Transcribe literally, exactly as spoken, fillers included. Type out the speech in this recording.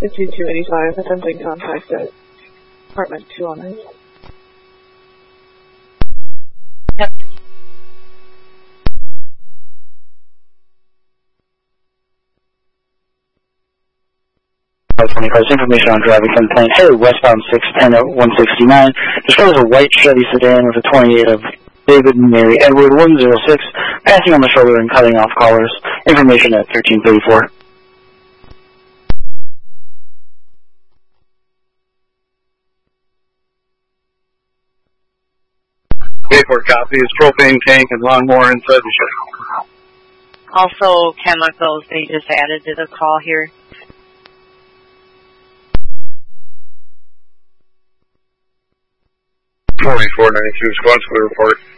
fifty-two eighty-five, attempting contact at apartment two oh nine. Yep. twenty-five, information on driving from Plain Hey, westbound six ten at one sixty-nine. Discovers a white Chevy sedan with a twenty-eight of David and Mary Edward one oh six, passing on the shoulder and cutting off callers. Information at thirteen thirty-four. Bayport copies, propane tank and lawnmower inside the shed. Also, chemicals they just added to the call here. forty-four ninety-two, squad clear report.